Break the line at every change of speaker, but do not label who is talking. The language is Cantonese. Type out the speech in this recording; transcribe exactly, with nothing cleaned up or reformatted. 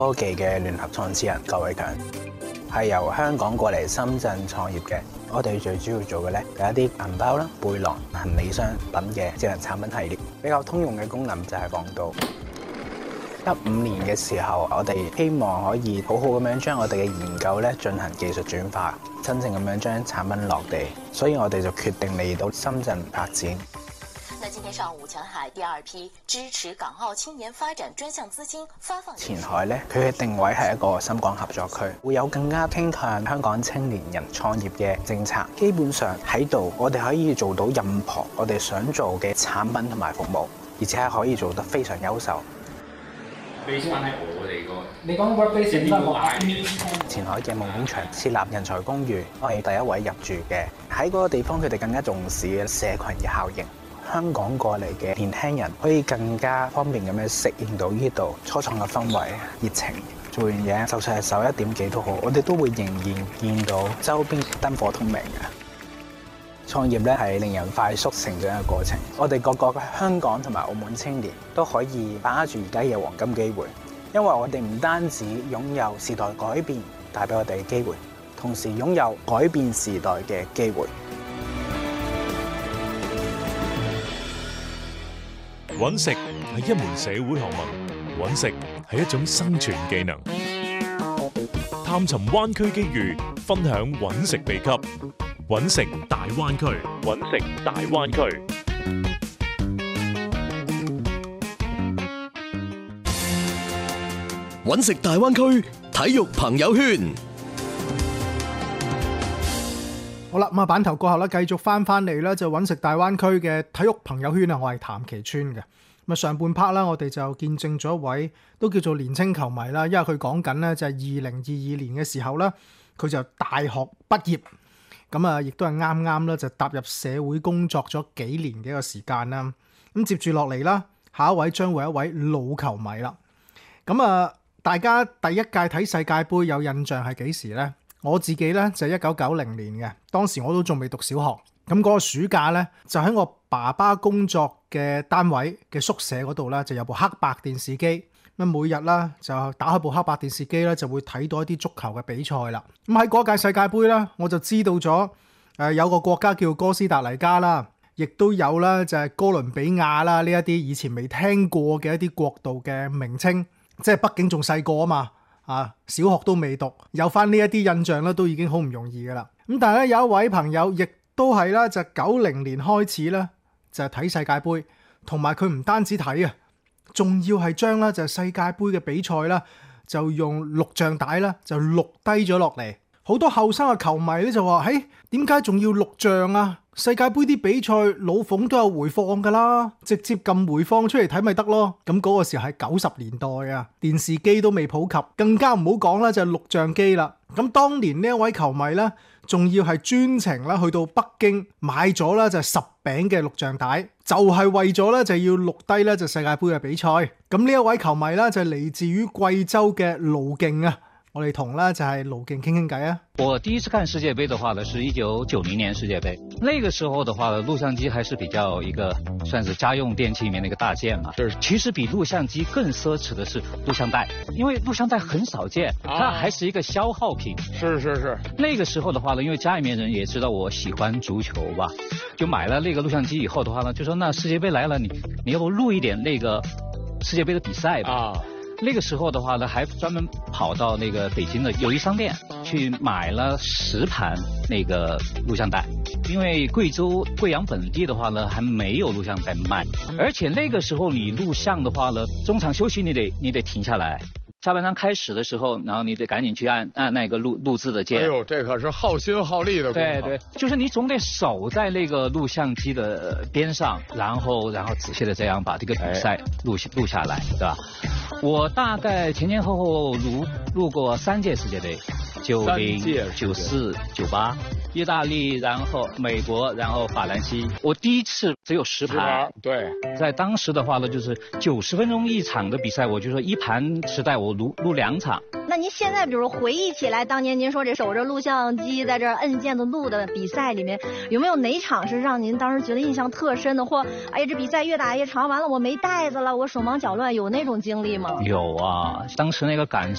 科技嘅聯合創始人郭偉強係由香港過嚟深圳創業嘅。我哋最主要做嘅咧係一啲銀包啦、背囊、行李箱等嘅智能產品系列。比較通用嘅功能就係防盜。一五年嘅時候，我哋希望可以好好咁樣將我哋嘅研究咧進行技術轉化，真正咁樣將產品落地。所以我哋就決定嚟到深圳發展。
那今天上午，前海第二批支持港澳青年發展專項資金發放。前
海咧，佢嘅定位係一個深港合作區，會有更加傾向香港青年人創業嘅政策。基本上喺度，我哋可以做到任何我哋想做嘅產品同埋服務，而且係可以做得非常優秀。
base 翻喺我哋個，
你講 work-based 點解？
前海嘅夢工場設立人才公寓，我係第一位入住嘅。喺嗰個地方，佢哋更加重視嘅社群嘅效應。香港過嚟嘅年輕人可以更加方便咁樣適應到呢度初創嘅氛圍、熱情。做完嘢，就算係十一點幾都好，我哋都會仍然見到周邊燈火通明嘅。創業咧係令人快速成長嘅過程。我哋各個嘅香港同埋澳門青年都可以把握住而家嘅黃金機會，因為我哋唔單止擁有時代改變帶俾我哋嘅機會，同時擁有改變時代嘅機會。
揾食係一門社會學問，揾食係一種生存技能。探尋灣區機遇，分享揾食秘笈。揾食大灣區，揾食大灣區。
揾食大灣區體育朋友圈。
好啦，咁啊版頭過後咧，繼續翻翻嚟咧，就揾食大灣區嘅體育朋友圈啊，我係譚其川嘅。咁啊上半 part 啦，我哋就見證咗一位都叫做年青球迷啦，因為佢講緊咧就係二零二二年嘅時候咧，佢就大學畢業，咁啊亦都係啱啱咧就踏入社會工作咗幾年嘅一個時間啦。咁接住落嚟啦，下一位將會係一位老球迷啦。咁啊，大家第一屆睇世界盃有印象係幾時咧？我自己咧就係一九九零年嘅，當時我都仲未讀小學。咁嗰個暑假咧，就喺我爸爸工作嘅單位嘅宿舍嗰度咧，就有部黑白電視機。咁每日啦就打開部黑白電視機咧，就會睇到一啲足球嘅比賽啦。咁喺嗰屆世界盃咧，我就知道咗誒有個國家叫哥斯達黎加啦，亦都有啦就係哥倫比亞啦呢一啲以前未聽過嘅一啲國度嘅名稱。即係畢竟仲細個啊嘛。啊，小學都未讀，有翻呢一啲印象咧，都已經好唔容易噶啦。咁但係咧，有一位朋友亦都係啦，就九零年開始咧就睇世界盃，同埋佢唔單止睇啊，仲要係將咧就世界盃嘅比賽啦，就用錄像帶啦就錄低咗落嚟。好多後生嘅球迷咧就話：誒，點解仲要錄像啊？世界盃啲比賽老馮都有回放噶啦，直接撳回放出嚟睇咪得咯。咁嗰個時候係九十年代啊，電視機都未普及，更加唔好講啦，就係錄像機啦。咁當年呢一位球迷咧，仲要係專程啦去到北京買咗啦就係十餅嘅錄像帶，就係為咗咧就要錄低咧就世界盃嘅比賽。咁呢一位球迷咧就係嚟自於貴州嘅盧勁啊。我哋同咧就係盧勁傾傾偈啊！
我第一次看世界盃的話呢，是一九九零年世界盃。那個時候的話呢，錄像機還是比較一個算是家用電器裡面的一個大件嘛。是。其實比錄像機更奢侈的是錄像帶，因為錄像帶很少見，它還是一個消耗品。
是是是。
那個時候的話呢，因為家裡面人也知道我喜歡足球吧，就買了那個錄像機以後的話呢，就說那世界盃來了，你你要不錄一點那個世界盃的比賽吧。啊。那個時候的話呢，還專門跑到那個北京的友誼商店去買了十盤那個錄像帶，因為貴州貴陽本地的話呢，還沒有錄像帶賣，而且那個時候你錄像的話呢，中場休息你得你得停下來，下半場開始的時候，然後你得趕緊去按按那個錄錄製的鍵。
哎呦，這可是耗心耗力的工作。
對對，就是你總得守在那個錄像機的邊上，然後然後仔細的這樣把這個比賽錄錄下來，對吧？我大概前前後後錄錄過三屆世界盃，九零、九四、九八，意大利，然後美國，然後法蘭西。我第一次只有十盤，
對，
在當時的話呢，就是九十分鐘一場的比賽，我就說一盤時代我錄錄兩場。
那您現在比如回憶起來，當年您說這守着錄像機在這摁鍵的錄的比賽裡面，有沒有哪場是讓您當時覺得印象特深的，或哎呀這比賽越打越長，完了我沒帶子了，我手忙腳亂，有那種經歷嗎？
有啊，當時那個感